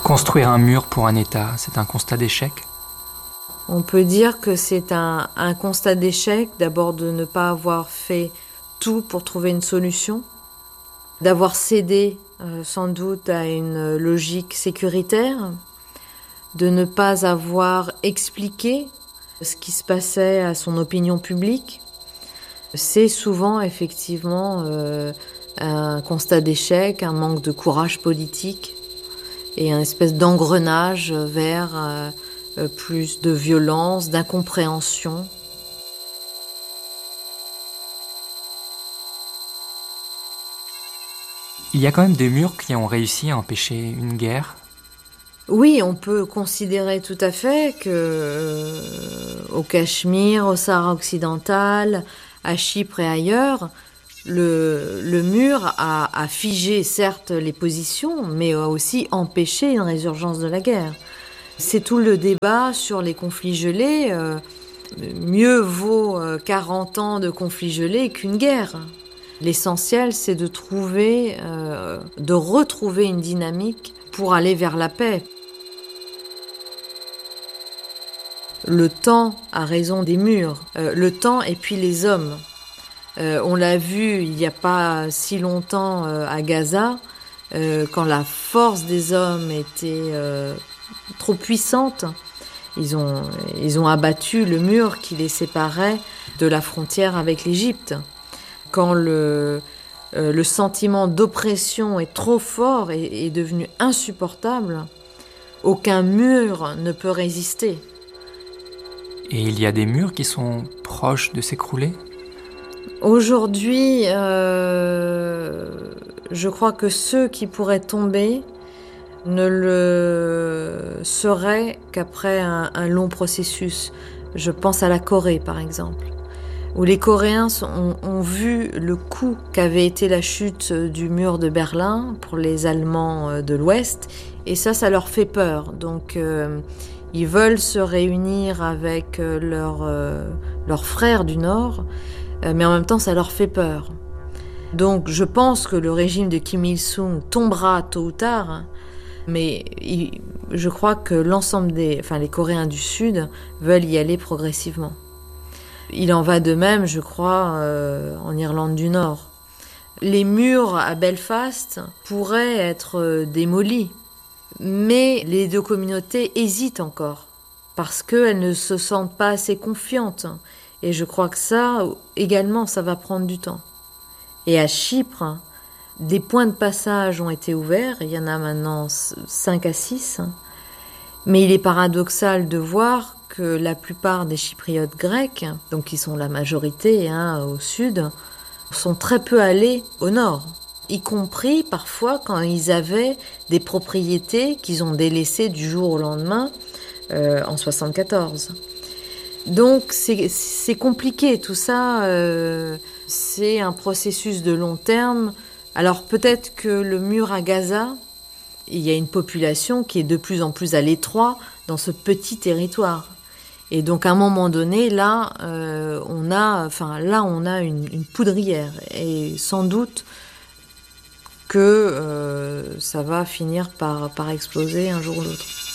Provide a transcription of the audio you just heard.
Construire un mur pour un État, c'est un constat d'échec? On peut dire que c'est un constat d'échec, d'abord de ne pas avoir fait tout pour trouver une solution, d'avoir cédé sans doute à une logique sécuritaire, de ne pas avoir expliqué ce qui se passait à son opinion publique. C'est souvent effectivement un constat d'échec, un manque de courage politique et un espèce d'engrenage vers plus de violence, d'incompréhension. Il y a quand même des murs qui ont réussi à empêcher une guerre. Oui, on peut considérer tout à fait que au Cachemire, au Sahara occidental, à Chypre et ailleurs, le mur a figé certes les positions, mais a aussi empêché une résurgence de la guerre. C'est tout le débat sur les conflits gelés. Mieux vaut 40 ans de conflits gelés qu'une guerre. L'essentiel, c'est de retrouver une dynamique pour aller vers la paix. Le temps a raison des murs, le temps et puis les hommes. On l'a vu il n'y a pas si longtemps à Gaza, quand la force des hommes était trop puissante, ils ont abattu le mur qui les séparait de la frontière avec l'Égypte. Quand le sentiment d'oppression est trop fort et est devenu insupportable, aucun mur ne peut résister. Et il y a des murs qui sont proches de s'écrouler? Aujourd'hui, je crois que ceux qui pourraient tomber ne le seraient qu'après un long processus. Je pense à la Corée, par exemple, où les Coréens ont vu le coup qu'avait été la chute du mur de Berlin pour les Allemands de l'Ouest, et ça leur fait peur. Donc, ils veulent se réunir avec leurs frères du Nord, mais en même temps, ça leur fait peur. Donc, je pense que le régime de Kim Il-sung tombera tôt ou tard, mais je crois que les Coréens du Sud veulent y aller progressivement. Il en va de même, je crois, en Irlande du Nord. Les murs à Belfast pourraient être démolis, mais les deux communautés hésitent encore, parce qu'elles ne se sentent pas assez confiantes. Et je crois que ça, également, ça va prendre du temps. Et à Chypre, des points de passage ont été ouverts, il y en a maintenant 5 à 6, mais il est paradoxal de voir que la plupart des Chypriotes grecs, donc qui sont la majorité au sud, sont très peu allés au nord, y compris parfois quand ils avaient des propriétés qu'ils ont délaissées du jour au lendemain en 74. Donc c'est compliqué, tout ça, c'est un processus de long terme. Alors peut-être que le mur à Gaza, il y a une population qui est de plus en plus à l'étroit dans ce petit territoire. Et donc à un moment donné, là, on a une poudrière. Et sans doute que ça va finir par exploser un jour ou l'autre.